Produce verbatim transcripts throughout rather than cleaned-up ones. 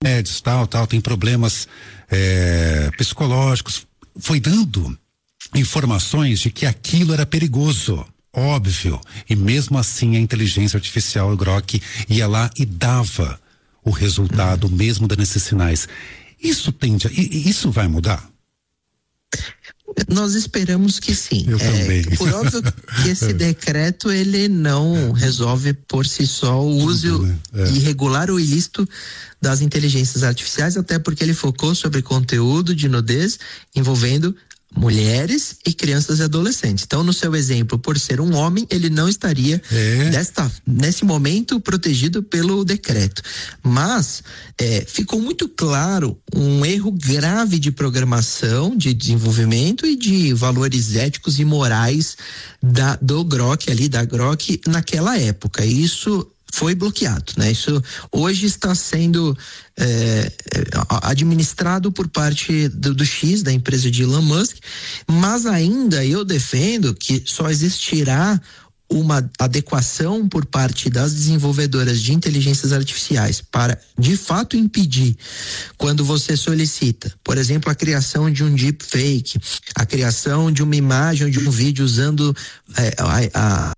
remédios, tal, tal, tem problemas é, psicológicos. Foi dando informações de que aquilo era perigoso, óbvio. E mesmo assim a inteligência artificial, o Grok, ia lá e dava o resultado uhum. mesmo dando esses sinais. Isso tende a, isso vai mudar? Nós esperamos que sim. Eu é, também. Por óbvio que esse decreto ele não resolve por si só o uso Tudo, né? é. irregular ou ilícito das inteligências artificiais, até porque ele focou sobre conteúdo de nudez envolvendo mulheres e crianças e adolescentes. Então, no seu exemplo, por ser um homem, ele não estaria é. desta, nesse momento protegido pelo decreto. Mas é, ficou muito claro um erro grave de programação, de desenvolvimento e de valores éticos e morais da, do Grok ali, da Grok naquela época. Isso foi bloqueado, né? Isso hoje está sendo é, administrado por parte do, do X, da empresa de Elon Musk, mas ainda eu defendo que só existirá uma adequação por parte das desenvolvedoras de inteligências artificiais para, de fato, impedir quando você solicita, por exemplo, a criação de um deepfake, a criação de uma imagem ou de um vídeo usando é, a, a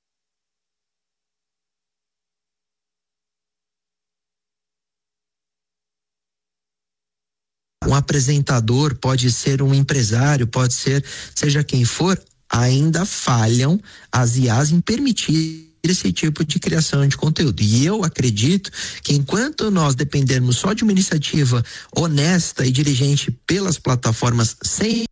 um apresentador, pode ser um empresário, pode ser, seja quem for, ainda falham as I As em permitir esse tipo de criação de conteúdo. E eu acredito que enquanto nós dependermos só de uma iniciativa honesta e dirigente pelas plataformas sem